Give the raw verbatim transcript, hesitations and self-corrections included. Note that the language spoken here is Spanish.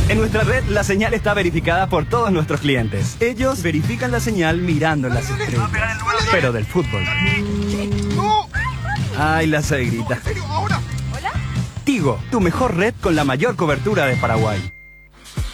En nuestra red, la señal está verificada por todos nuestros clientes. Ellos verifican la señal mirando las estrellas. Pero del fútbol. Ay, la suegrita. Tigo, tu mejor red con la mayor cobertura de Paraguay.